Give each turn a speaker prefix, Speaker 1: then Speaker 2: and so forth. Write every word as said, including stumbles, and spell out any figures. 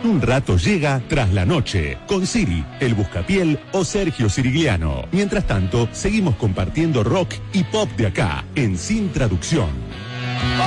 Speaker 1: un rato llega Tras la Noche, con Siri, el Buscapiel o Sergio Sirigliano. Mientras tanto, seguimos compartiendo rock y pop de acá, en Sin Traducción.